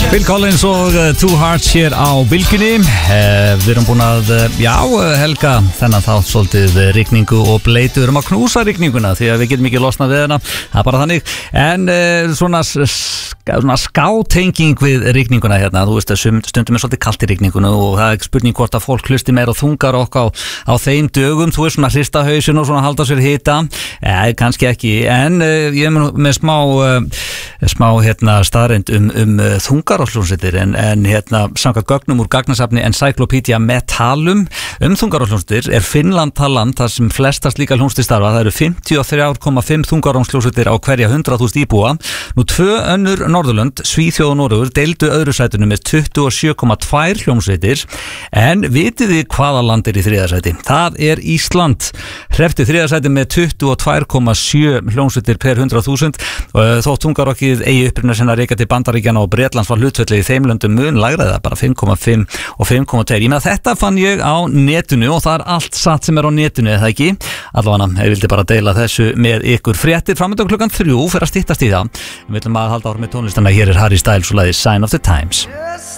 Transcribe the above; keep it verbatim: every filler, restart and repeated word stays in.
Phil Collins og uh, Two Hearts hér á Bylgjunni. uh, Við erum búin að, uh, já, helga þennan þátt svolítið rigningu og bleitu. Við erum að knúsa rigninguna því að við getum ekki losnað við hana. Það er bara þannig. En uh, svona, svona skátenging við rigninguna hérna. Þú veist að stundum er svolítið kalt í rigninguna og það er spurning hvort að fólk hlusti meira og þungar okkur á, á þeim dögum. Þú veist svona hrista hausinn og svona halda sér hita. Ja, kannski ekki, en uh, ég er með smá, uh, smá hérna, staðreind um, um uh, þungar hljómsveitir, en, en hérna samkvæmt gögnum úr gagnasafni Encyclopedia Metallum um þungarárhljómsveitir er Finnland það land þar sem flestast líka hljómsveitir starfa. Það eru fimmtíu og þrjú komma fimm þungarárhljómsveitir á hverja hundrað þúsund íbúa. Nú tvö önnur Norðurlönd, Svíþjóð og Noregur, deildu öðru sætinu með tuttugu og sjö komma tvær hljómsveitir, en vitið þið hvaða land er í þriðja sæti? Það er Ísland. Hreppti þriðja sæti með tuttugu og tvö komma sjö hljómsveitir per hundrað þúsund. Þótt þungarokkið eigi uppruna sinna reika til Bandaríkjanna og Bretlands var hlutfallið í þeim löndum mun lægra, það bara fimm komma fimm og fimm komma tvö. Ég meina þetta fann ég á netinu og það er allt satt sem er á netinu, eða ekki? Allavega, ég vildi bara deila þessu með ykkur. Fréttir framöndan klukkan þrjú fyrir að styttast í það. Við viljum að halda áfram með tónlistana. Hér er Harry Styles og lagið Sign of the Times.